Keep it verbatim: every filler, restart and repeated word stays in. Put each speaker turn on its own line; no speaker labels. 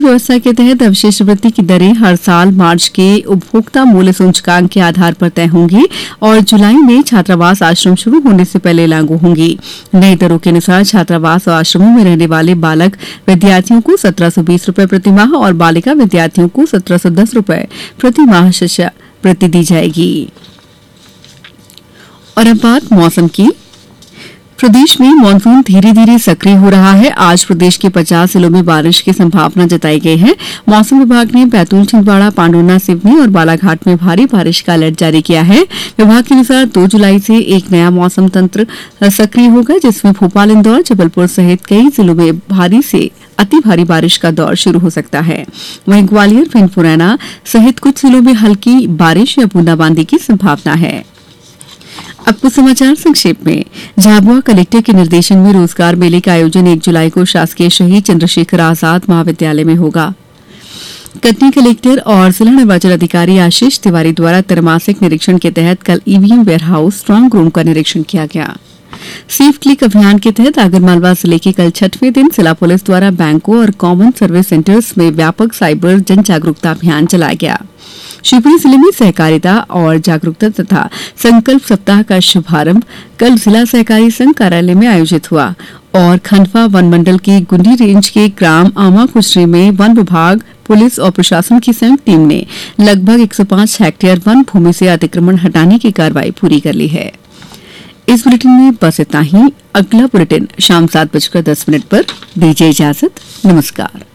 व्यवस्था के तहत अवशिष्ट वृत्ति की दरें हर साल मार्च के उपभोक्ता मूल्य सूचकांक के आधार पर तय होंगी और जुलाई में छात्रावास आश्रम शुरू होने से पहले लागू होंगी। नई दरों के अनुसार छात्रावास और आश्रमों में रहने वाले बालक विद्यार्थियों को सत्रह सौ बीस रूपये प्रति माह और बालिका विद्यार्थियों को सत्रह सौ दस रूपये प्रति माह शिक्षा वृत्ति दी जाएगी। और अब बात मौसम की। प्रदेश में मानसून धीरे धीरे सक्रिय हो रहा है। आज प्रदेश के पचास जिलों में बारिश की संभावना जताई गई है। मौसम विभाग ने बैतूल, छिंदवाड़ा, पांडुर्ना, सिवनी और बालाघाट में भारी बारिश का अलर्ट जारी किया है। विभाग के अनुसार दो जुलाई से एक नया मौसम तंत्र सक्रिय होगा, जिसमें भोपाल, इंदौर, जबलपुर सहित कई जिलों में भारी से अति भारी बारिश का दौर शुरू हो सकता है। वहीं ग्वालियर, भिंड, मुरैना सहित कुछ जिलों में हल्की बारिश या बूंदाबांदी की संभावना है। अब कुछ समाचार संक्षेप में। झाबुआ कलेक्टर के निर्देशन में रोजगार मेले का आयोजन एक जुलाई को शासकीय शहीद चंद्रशेखर आजाद महाविद्यालय में होगा। कटनी कलेक्टर और जिला निर्वाचन अधिकारी आशीष तिवारी द्वारा त्रैमासिक निरीक्षण के तहत कल ईवीएम वेयरहाउस, स्ट्रांग रूम का निरीक्षण किया गया। सेफ क्लिक अभियान के तहत आगरमालवा जिले के कल छठवें दिन जिला पुलिस द्वारा बैंकों और कॉमन सर्विस सेंटर्स में व्यापक साइबर जन जागरूकता अभियान चलाया गया। शिवपुरी जिले में सहकारिता और जागरूकता तथा संकल्प सप्ताह का शुभारंभ कल जिला सहकारी संघ कार्यालय में आयोजित हुआ और खंडवा वन मंडल की गुंडी रेंज के ग्राम आमा कुचरी में वन विभाग, पुलिस और प्रशासन की संयुक्त टीम ने लगभग एक सौ पांच हेक्टेयर वन भूमि से अतिक्रमण हटाने की कार्रवाई पूरी कर ली है। इस बुलेटिन में बस इतना ही। अगला बुलेटिन शाम सात बजकर दस मिनट पर। दीजिए इजाजत। नमस्कार।